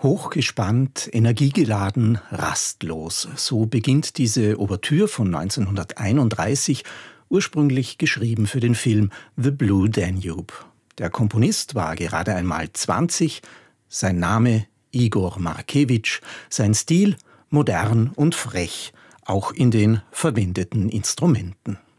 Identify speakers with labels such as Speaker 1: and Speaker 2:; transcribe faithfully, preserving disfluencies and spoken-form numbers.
Speaker 1: Hochgespannt, energiegeladen, rastlos. So beginnt diese Ouvertüre von neunzehnhunderteinunddreißig, ursprünglich geschrieben für den Film The Blue Danube. Der Komponist war gerade einmal zwanzig, sein Name Igor Markewitsch, sein Stil modern und frech, auch in den verwendeten Instrumenten.